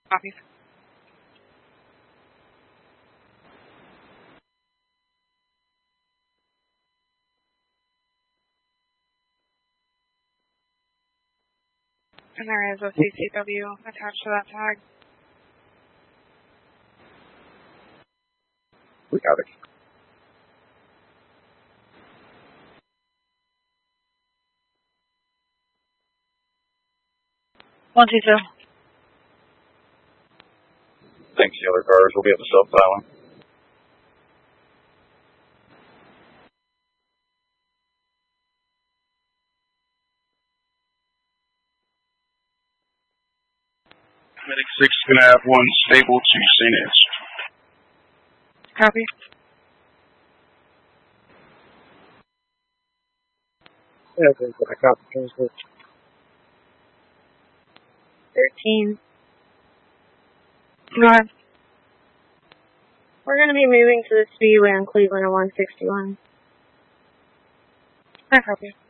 Copy. And there is a CCW attached to that tag. We got it. One, two, two. Thanks, the other cars will be at the self-filing. Medic 6 is going to have 1 stable to St. Ed's. Copy. Yeah, I copy transport. 13. Go ahead. We're going to be moving to the Speedway on Cleveland at 161. I copy.